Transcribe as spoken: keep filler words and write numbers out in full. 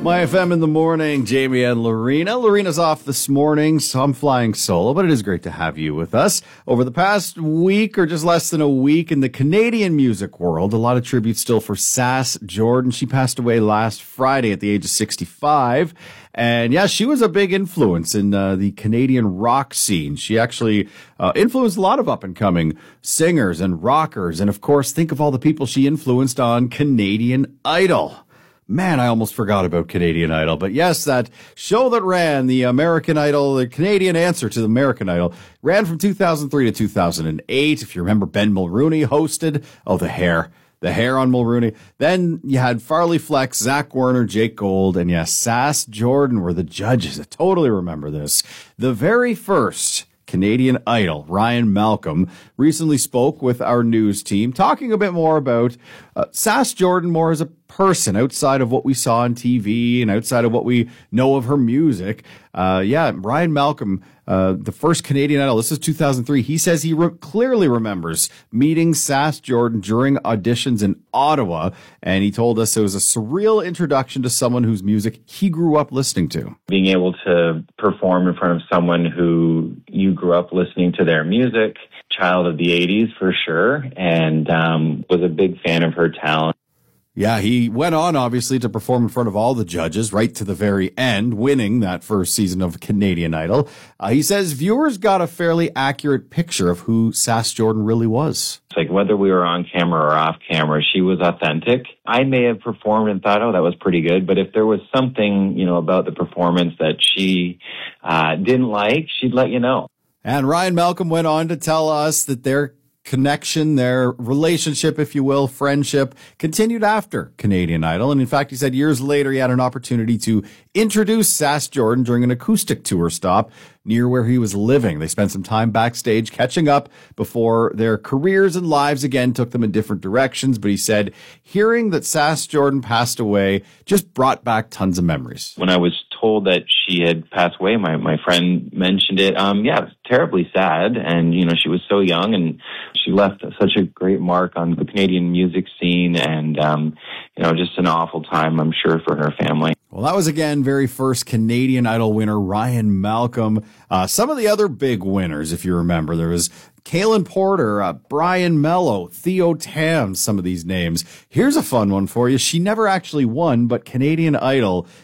My F M in the morning, Jamie and Lorena. Lorena's off this morning, so I'm flying solo, but it is great to have you with us. Over the past week, or just less than a week, in the Canadian music world, a lot of tribute still for Sass Jordan. She passed away last Friday at the age of sixty-five. And yeah, she was a big influence in uh, the Canadian rock scene. She actually uh, influenced a lot of up-and-coming singers and rockers. And of course, think of all the people she influenced on Canadian Idol. Man, I almost forgot about Canadian Idol. But yes, that show that ran, the American Idol, the Canadian answer to the American Idol, ran from two thousand three to two thousand eight. If you remember, Ben Mulrooney hosted. Oh, the hair. The hair on Mulrooney. Then you had Farley Flex, Zach Werner, Jake Gold, and yes, Sass Jordan were the judges. I totally remember this. The very first Canadian Idol, Ryan Malcolm, recently spoke with our news team, talking a bit more about uh, Sass Jordan more as a person outside of what we saw on T V and outside of what we know of her music. Uh, yeah, Ryan Malcolm, uh, the first Canadian Idol, this is two thousand three. He says he re- clearly remembers meeting Sass Jordan during auditions in Ottawa, and he told us it was a surreal introduction to someone whose music he grew up listening to. Being able to perform in front of someone who you grew up listening to their music, child of the eighties for sure, and um, was a big fan of her talent. Yeah, he went on, obviously, to perform in front of all the judges right to the very end, winning that first season of Canadian Idol. Uh, he says viewers got a fairly accurate picture of who Sass Jordan really was. It's like whether we were on camera or off camera, she was authentic. I may have performed and thought, oh, that was pretty good. But if there was something, you know, about the performance that she uh, didn't like, she'd let you know. And Ryan Malcolm went on to tell us that their connection, their relationship, if you will, friendship, continued after Canadian Idol. And in fact, he said years later he had an opportunity to introduce Sass Jordan during an acoustic tour stop near where he was living. They spent some time backstage catching up before their careers and lives again took them in different directions. But he said hearing that Sass Jordan passed away just brought back tons of memories. When I was told that she had passed away, my, my friend mentioned it. Um, yeah, it was terribly sad. And, you know, she was so young and she left such a great mark on the Canadian music scene and, um, you know, just an awful time, I'm sure, for her family. Well, that was, again, very first Canadian Idol winner, Ryan Malcolm. Uh, some of the other big winners, if you remember, there was Kalen Porter, uh, Brian Mello, Theo Tam, some of these names. Here's a fun one for you. She never actually won, but Canadian Idol